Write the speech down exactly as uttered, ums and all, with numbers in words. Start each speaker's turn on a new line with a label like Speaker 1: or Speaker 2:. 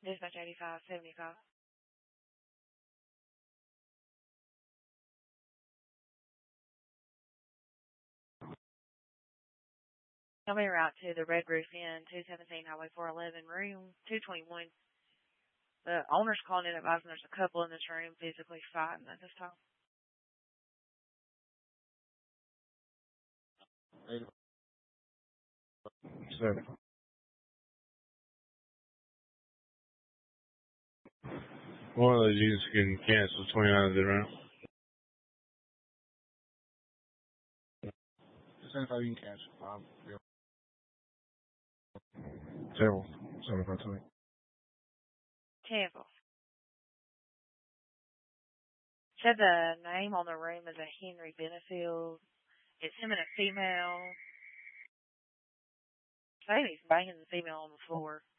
Speaker 1: Dispatch eighty-five seventy-five. Tell me route to the Red Roof Inn, two seventeen Highway four eleven, room two twenty-one. The owner's calling in advising there's a couple in this room physically fighting at this time.
Speaker 2: Eight. Seven. One of those units getting canceled, twenty-nine of the round. seventy-five you can cancel. Um, yeah. Several. seventy-five twenty.
Speaker 1: Cancel. Said the name on the room is a Henry Benefield. It's him and a female. I think he's banging the female on the floor.